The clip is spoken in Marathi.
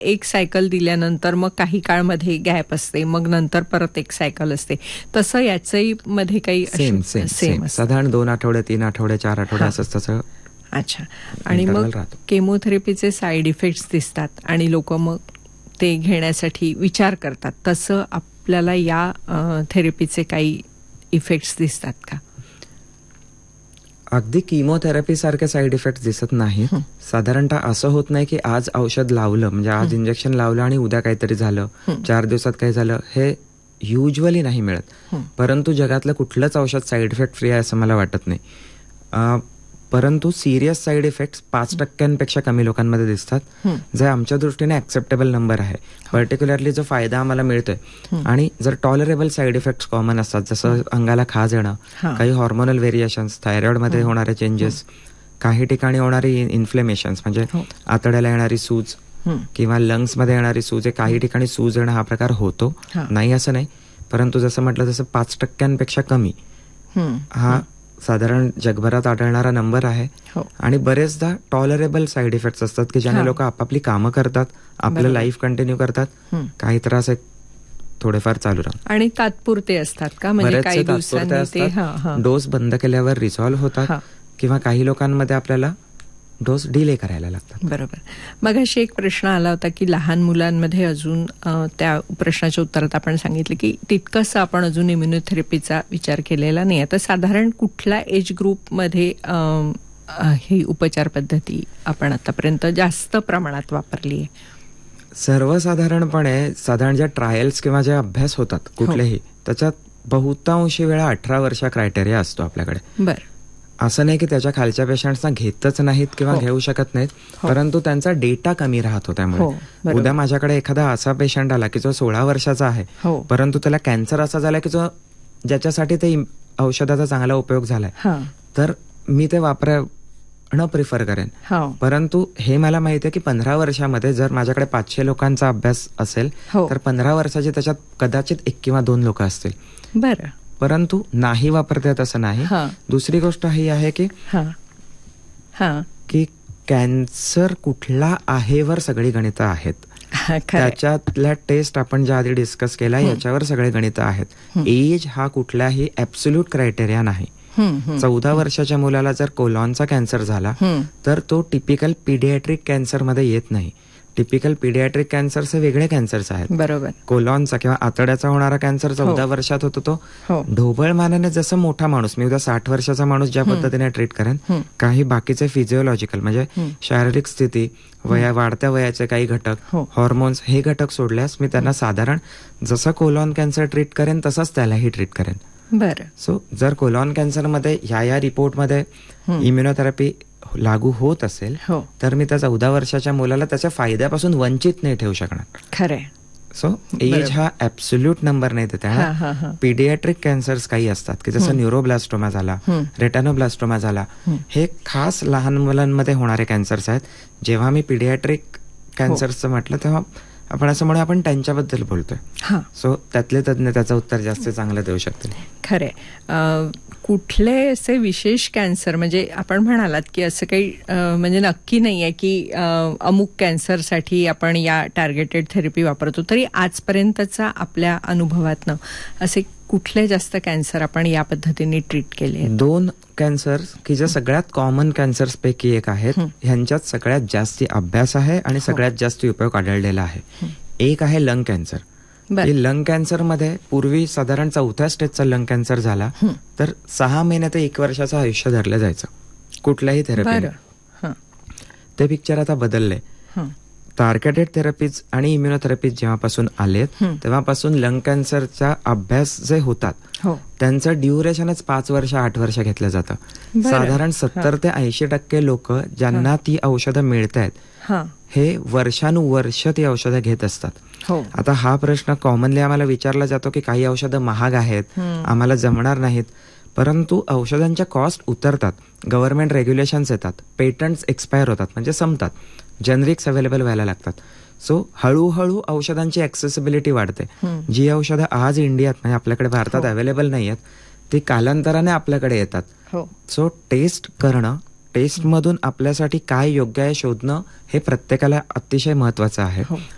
एक सायकल दिल्यानंतर मग काही काळमध्ये गॅप असते, मग नंतर परत एक सायकल असते, तसं याचंही मध्ये काही सेम साधारण 2 आठवडे, 3 आठवडे, 4 आठवडे असं तसं. अच्छा. आणि मग केमोथेरपीचे साईड इफेक्ट्स दिसतात आणि लोक मग ते घेण्यासाठी विचार करतात, तसं आपल्याला या थेरपीचे काही इफेक्ट्स दिसतात का? अगदी किमोथेरपी सारखे साईड इफेक्ट दिसत नाही. साधारणतः असं होत नाही की आज औषध लावलं म्हणजे आज इंजेक्शन लावलं आणि उद्या काहीतरी झालं, 4 दिवसात काही झालं, हे युजली नाही मिळत. परंतु जगातलं कुठलंच औषध साईड इफेक्ट फ्री आहे असं मला वाटत नाही. परंतु सिरियस साईड इफेक्ट्स 5% कमी लोकांमध्ये दिसतात, जे आमच्या दृष्टीने ऍक्सेप्टेबल नंबर आहे. पर्टिक्युलरली जो फायदा आम्हाला मिळतोय आणि जर टॉलरेबल साईड इफेक्ट्स कॉमन असतात, जसं अंगाला खाज येणं, काही हॉर्मोनल व्हेरिएशन्स, थायरॉइडमध्ये होणारे चेंजेस, काही ठिकाणी होणारी इन्फ्लेमेशन्स म्हणजे आतड्याला येणारी सूज किंवा लंग्समध्ये येणारी सूज, काही ठिकाणी सूज येणं हा प्रकार होतो, नाही असं नाही. परंतु जसं म्हटलं तसं 5% कमी हा साधारण जगभरात आढळणारा नंबर आहे. आणि बरेचदा टॉलरेबल साईड इफेक्ट्स असतात की ज्याने लोक आपापली कामं करतात, आपलं लाईफ कंटिन्यू करतात, काही त्रास थोडेफार चालू राहतात आणि तात्पुरते असतात का? म्हणजे काही दिवसांनी डोस बंद केल्यावर रिसॉल्व्ह होतात किंवा काही लोकांमध्ये आपल्याला डोस डिले करायला लागतात. बरोबर. मग अशी एक प्रश्न आला होता की लहान मुलांमध्ये अजून, त्या प्रश्नाच्या उत्तरात आपण सांगितलं की तितकंसं आपण अजून इम्युनोथेरपीचा विचार केलेला नाही. आता साधारण कुठल्या एज ग्रुपमध्ये ही उपचार पद्धती आपण आतापर्यंत जास्त प्रमाणात वापरली आहे? सर्वसाधारणपणे साधारण ज्या ट्रायल्स किंवा जे अभ्यास होतात कुठलेही, त्याच्यात बहुतांशी वेळा 18 वर्षा क्रायटेरिया असतो आपल्याकडे. बरं. असं नाही की त्याच्या खालच्या पेशंट्सना घेतच नाहीत किंवा घेऊ शकत नाहीत, परंतु त्यांचा डेटा कमी राहतो. त्यामुळे उद्या माझ्याकडे एखादा असा पेशंट आला की जो 16 वर्षाचा आहे, परंतु त्याला कॅन्सर असा झाला की जो ज्याच्यासाठी ते औषधाचा चांगला उपयोग झालाय, तर मी ते वापरणं प्रिफर करेन. परंतु हे मला माहिती आहे की 15 वर्षामध्ये जर माझ्याकडे 500 लोकांचा अभ्यास असेल तर 15 वर्षाचे त्याच्यात कदाचित 1 किंवा 2 लोक असतील. बरं. परंतु नाही वापरतात असं नाही. दुसरी गोष्ट ही आहे की कॅन्सर कुठला आहे वर सगळी गणितं आहेत. त्याच्यातल्या टेस्ट आपण ज्या आधी डिस्कस केल्या याच्यावर सगळे गणितं आहेत. एज हा कुठलाही ऍब्सोल्यूट क्रायटेरिया नाही. 14 वर्षाच्या मुलाला जर कोलॉनचा कॅन्सर झाला तर तो टिपिकल पीडियाट्रिक कॅन्सर मध्ये येत नाही. टिपिकल पीडियाट्रिक कॅन्सर्स हे वेगळे कॅन्सर्स आहेत. बरोबर. कोलॉनचा किंवा आतड्याचा होणारा कॅन्सर 14 वर्षात होतो तो ढोबळ मानाने जसं मोठा माणूस, मी उद्या 60 वर्षाचा माणूस ज्या पद्धतीने ट्रीट करेन, काही बाकीचे फिजिओलॉजिकल म्हणजे शारीरिक स्थिती, वाढत्या वयाचे काही घटक, हॉर्मोन्स, हे घटक सोडल्यास मी त्यांना साधारण जसं कोलॉन कॅन्सर ट्रीट करेन तसंच त्यालाही ट्रीट करेन. बरं. सो जर कोलॉन कॅन्सरमध्ये या रिपोर्टमध्ये इम्युनोथेरपी लागू होत असेल तर मी त्या 14 वर्षाच्या मुलाला त्याच्या फायद्यापासून वंचित नाही ठेवू शकणार. खरंय. सो एज हा ऍब्सोल्यूट नंबर नाही देते. पीडियाट्रिक कॅन्सर्स काही असतात की जसं न्यूरोब्लास्टोमा झाला, रेटानोब्लास्टोमा झाला, हे खास लहान मुलांमध्ये होणारे कॅन्सर्स आहेत. जेव्हा मी पीडियाट्रिक कॅन्सर्सचं म्हटलं तेव्हा आपण असं म्हणून आपण त्यांच्याबद्दल बोलतोय. सो त्यातले तज्ञ त्याचं उत्तर जास्त चांगलं देऊ शकतील. खरंय. कुठले असे विशेष कॅन्सर, म्हणजे आपण म्हणालात की असं काही म्हणजे नक्की नाही आहे की अमुक कॅन्सरसाठी आपण या टार्गेटेड थेरपी वापरतो, तरी आजपर्यंतचा आपल्या अनुभवातनं असे कुठले जास्त कॅन्सर आपण या पद्धतीने ट्रीट केले? 2 कॅन्सर की जे सगळ्यात कॉमन कॅन्सर्स पैकी एक आहेत, ह्यांच्यात सगळ्यात जास्ती अभ्यास आहे आणि सगळ्यात जास्त उपयोग आढळलेला आहे. एक आहे लंग कॅन्सर. लंग कॅन्सर मध्ये पूर्वी साधारण 4थ्या स्टेजचा लंग कॅन्सर झाला तर 6 महिने ते 1 वर्षाचं आयुष्य धरलं जायचं कुठल्याही थेरपीने. ते पिक्चर आता बदलले. टार्गेटेड थेरपीज आणि इम्युनोथेरपीज जेव्हापासून आलेत तेव्हापासून लंग कॅन्सरचा अभ्यास जे होतात त्यांचं ड्युरेशनच 5 वर्ष 8 वर्ष घेतलं जातं. साधारण 70 ते 80% लोक ज्यांना ती औषधं मिळत आहेत हे वर्षानुवर्ष ती औषधं घेत असतात. आता हा प्रश्न कॉमनली आम्हाला विचारला जातो की काही औषधं महाग आहेत, आम्हाला जमणार नाहीत. परंतु औषधांच्या कॉस्ट उतरतात, गव्हर्नमेंट रेग्युलेशन्स येतात, पेटंट्स एक्सपायर होतात म्हणजे संपतात, जेनरिक्स अवेलेबल व्हायला लागतात. सो हळूहळू औषधांची ऍक्सेसिबिलिटी वाढते. जी औषधं आज इंडियात म्हणजे आपल्याकडे भारतात अवेलेबल नाही आहेत ती कालांतराने आपल्याकडे येतात. सो टेस्ट करणं, टेस्टमधून आपल्यासाठी काय योग्य आहे शोधणं हे प्रत्येकाला अतिशय महत्वाचं आहे.